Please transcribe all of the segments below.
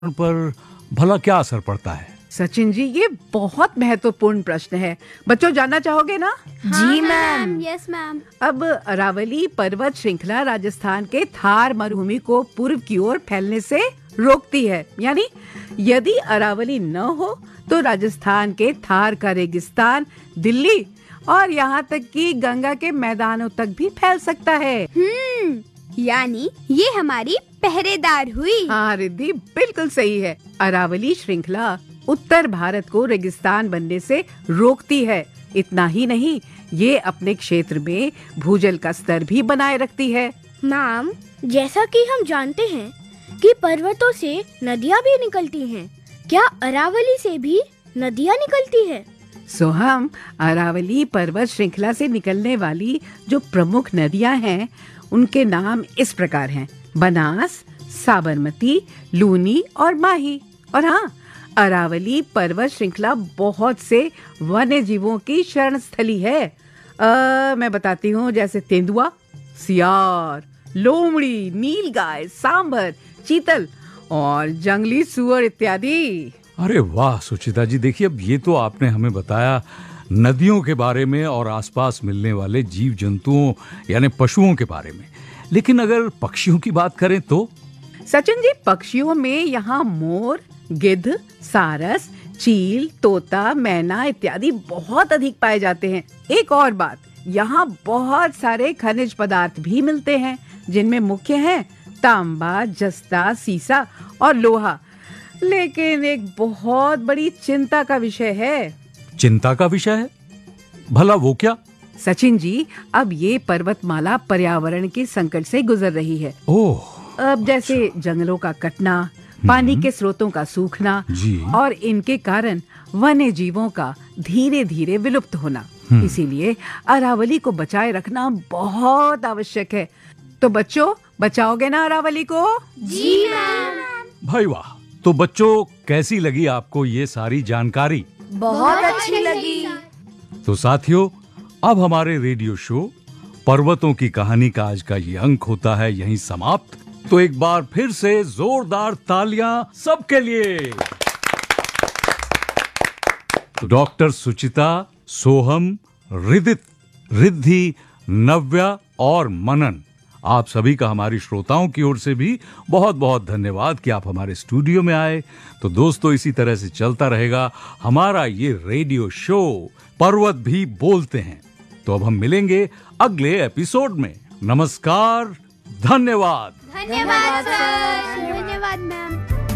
पर भला क्या असर पड़ता है? सचिन जी, ये बहुत महत्वपूर्ण प्रश्न है। बच्चों, जानना चाहोगे ना? जी मैम। Yes ma'am. अब अरावली पर्वत श्रृंखला राजस्थान के थार मरुभूमि को पूर्व की ओर फैलने से रोकती है। यानी यदि अरावली न हो तो राजस्थान के थार का रेगिस्तान दिल्ली और यहाँ तक कि गंगा के मैदानों तक भी फैल सकता है। यानी ये हमारी पहरेदार हुई। हाँ रिद्धि, बिल्कुल सही है। अरावली श्रृंखला उत्तर भारत को रेगिस्तान बनने से रोकती है। इतना ही नहीं, ये अपने क्षेत्र में भूजल का स्तर भी बनाए रखती है। मैम, जैसा कि हम जानते हैं कि पर्वतों से नदियाँ भी निकलती हैं, क्या अरावली से भी नदियाँ निकलती है? हम अरावली पर्वत श्रृंखला से निकलने वाली जो प्रमुख नदियाँ हैं, उनके नाम इस प्रकार हैं: बनास, साबरमती, लूनी और माही। और हाँ, अरावली पर्वत श्रृंखला बहुत से वन्य जीवों की शरण स्थली है। मैं बताती हूँ, जैसे तेंदुआ, सियार, लोमड़ी, नीलगाय, सांभर, चीतल और जंगली सुअर इत्यादि। अरे वाह सुचिता जी, देखिए अब ये तो आपने हमें बताया नदियों के बारे में और आसपास मिलने वाले जीव जंतुओं यानी पशुओं के बारे में। लेकिन अगर पक्षियों की बात करें तो? सचिन जी, पक्षियों में यहाँ मोर, गिद्ध, सारस, चील, तोता, मैना इत्यादि बहुत अधिक पाए जाते हैं। एक और बात, यहाँ बहुत सारे खनिज पदार्थ भी मिलते हैं, जिनमें मुख्य हैं तांबा, जस्ता, सीसा और लोहा। लेकिन एक बहुत बड़ी चिंता का विषय है। चिंता का विषय है? भला वो क्या? सचिन जी, अब ये पर्वतमाला पर्यावरण के संकट से गुजर रही है। ओह, अब जैसे जंगलों का कटना, पानी के स्रोतों का सूखना और इनके कारण वन्य जीवों का धीरे धीरे विलुप्त होना। इसीलिए अरावली को बचाए रखना बहुत आवश्यक है। तो बच्चों, बचाओगे ना अरावली को? जी मैम। भाई वाह। तो बच्चों, कैसी लगी आपको ये सारी जानकारी? बहुत अच्छी लगी। तो साथियों, अब हमारे रेडियो शो पर्वतों की कहानी का आज का ये अंक होता है यहीं समाप्त। तो एक बार फिर से जोरदार तालियां सबके लिए। तो डॉक्टर सुचिता, सोहम, रिदित, रिद्धि, नव्या और मनन, आप सभी का हमारी श्रोताओं की ओर से भी बहुत बहुत धन्यवाद कि आप हमारे स्टूडियो में आए। तो दोस्तों, इसी तरह से चलता रहेगा हमारा ये रेडियो शो पर्वत भी बोलते हैं। तो अब हम मिलेंगे अगले एपिसोड में। नमस्कार, धन्यवाद। धन्यवाद सर। धन्यवाद मैम।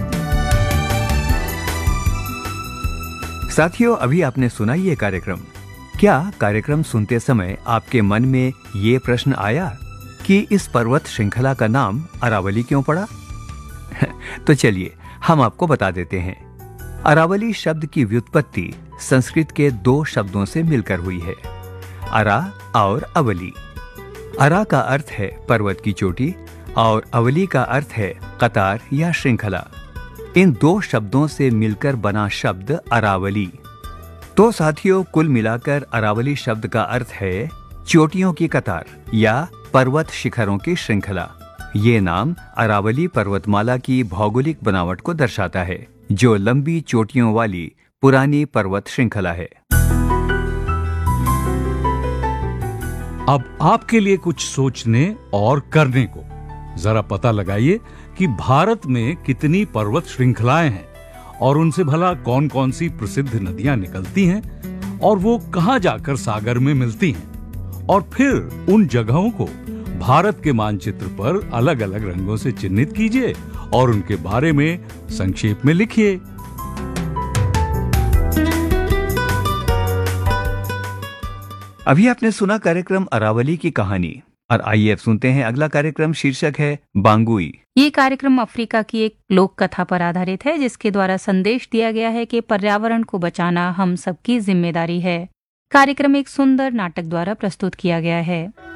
साथियों, अभी आपने सुना ये कार्यक्रम। क्या कार्यक्रम सुनते समय आपके मन में ये प्रश्न आया कि इस पर्वत श्रृंखला का नाम अरावली क्यों पड़ा? तो चलिए हम आपको बता देते हैं। अरावली शब्द की व्युत्पत्ति संस्कृत के दो शब्दों से मिलकर हुई है, अरा और अवली। अरा का अर्थ है पर्वत की चोटी और अवली का अर्थ है कतार या श्रृंखला। इन दो शब्दों से मिलकर बना शब्द अरावली। तो साथियों, कुल मिलाकर अरावली शब्द का अर्थ है चोटियों की कतार या पर्वत शिखरों की श्रृंखला। ये नाम अरावली पर्वतमाला की भौगोलिक बनावट को दर्शाता है, जो लंबी चोटियों वाली पुरानी पर्वत श्रृंखला है। अब आपके लिए कुछ सोचने और करने को। जरा पता लगाइए कि भारत में कितनी पर्वत श्रृंखलाएं हैं और उनसे भला कौन कौन सी प्रसिद्ध नदियां निकलती हैं और वो कहां जाकर सागर में मिलती हैं। और फिर उन जगहों को भारत के मानचित्र पर अलग अलग रंगों से चिन्हित कीजिए और उनके बारे में संक्षेप में लिखिए। अभी आपने सुना कार्यक्रम अरावली की कहानी, और आइए अब सुनते हैं अगला कार्यक्रम। शीर्षक है बांगुई। ये कार्यक्रम अफ्रीका की एक लोक कथा पर आधारित है, जिसके द्वारा संदेश दिया गया है कि पर्यावरण को बचाना हम सबकी जिम्मेदारी है। कार्यक्रम एक सुंदर नाटक द्वारा प्रस्तुत किया गया है।